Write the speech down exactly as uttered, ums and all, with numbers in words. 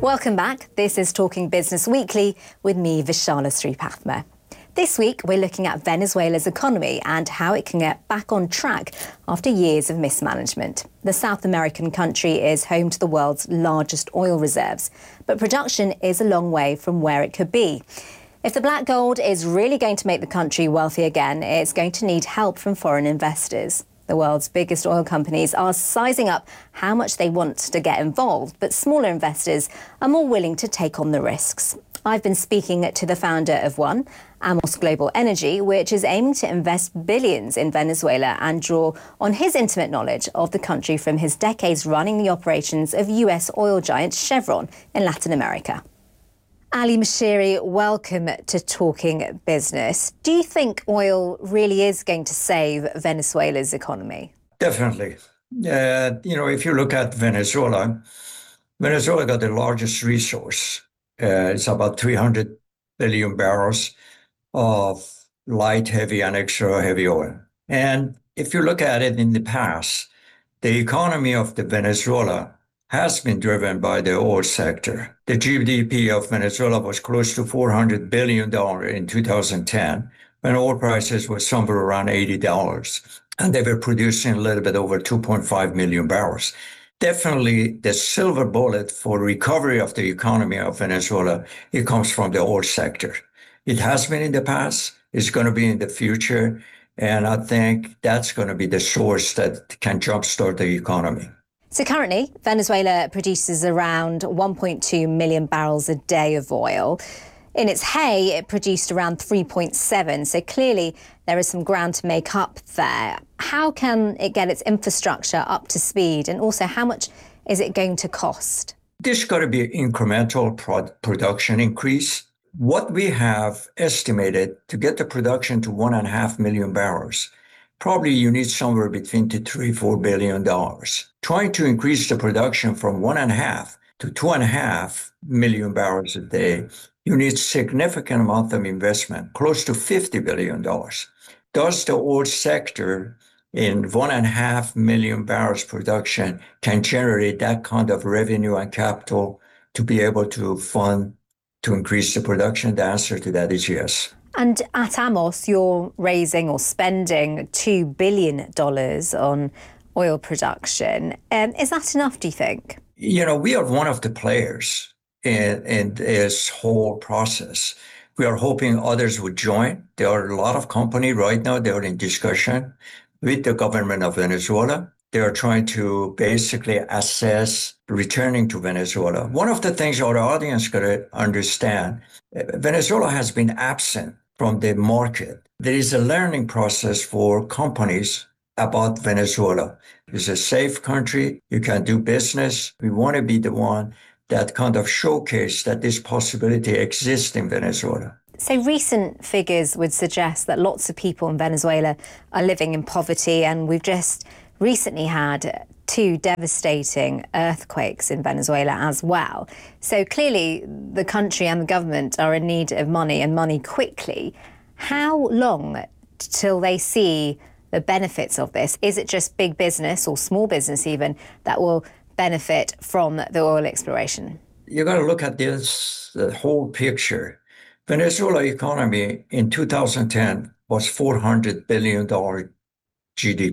Welcome back. This is Talking Business Weekly with me, Vishala Sripathma. This week, we're looking at Venezuela's economy and how it can get back on track after years of mismanagement. The South American country is home to the world's largest oil reserves, but production is a long way from where it could be. If the black gold is really going to make the country wealthy again, it's going to need help from foreign investors. The world's biggest oil companies are sizing up how much they want to get involved, but smaller investors are more willing to take on the risks. I've been speaking to the founder of one, Amos Global Energy, which is aiming to invest billions in Venezuela and draw on his intimate knowledge of the country from his decades running the operations of U S oil giant Chevron in Latin America. Ali Moshiri, welcome to Talking Business. Do you think oil really is going to save Venezuela's economy? Definitely. Uh, you know, if you look at Venezuela, Venezuela got the largest resource. Uh, it's about three hundred billion barrels of light, heavy, and extra heavy oil. And if you look at it in the past, the economy of the Venezuela has been driven by the oil sector. The G D P of Venezuela was close to four hundred billion dollars in two thousand ten, when oil prices were somewhere around eighty dollars. And they were producing a little bit over two point five million barrels. Definitely the silver bullet for recovery of the economy of Venezuela, it comes from the oil sector. It has been in the past, it's going to be in the future, and I think that's going to be the source that can jumpstart the economy. So currently, Venezuela produces around one point two million barrels a day of oil. In its hay, it produced around three point seven. So clearly, there is some ground to make up there. How can it get its infrastructure up to speed? And also, how much is it going to cost? There's got to be an incremental pro- production increase. What we have estimated to get the production to one and a half million barrels, probably you need somewhere between two, three, four billion dollars. Trying to increase the production from one and a half to two and a half million barrels a day, you need significant amount of investment, close to fifty billion dollars. Does the oil sector in one and a half million barrels production can generate that kind of revenue and capital to be able to fund to increase the production? The answer to that is yes. And at Amos, you're raising or spending two billion dollars on oil production. Um, is that enough, do you think? You know, we are one of the players in, in this whole process. We are hoping others would join. There are a lot of companies right now, they are in discussion with the government of Venezuela. They are trying to basically assess returning to Venezuela. One of the things our audience got to understand, Venezuela has been absent from the market. There is a learning process for companies about Venezuela. It's a safe country. You can do business. We want to be the one that kind of showcase that this possibility exists in Venezuela. So recent figures would suggest that lots of people in Venezuela are living in poverty, and we've just recently had two devastating earthquakes in Venezuela as well. So clearly the country and the government are in need of money, and money quickly. How long till they see the benefits of this? Is it just big business or small business even that will benefit from the oil exploration? You got to look at this, the whole picture. Venezuela economy in two thousand ten was four hundred billion dollars G D P.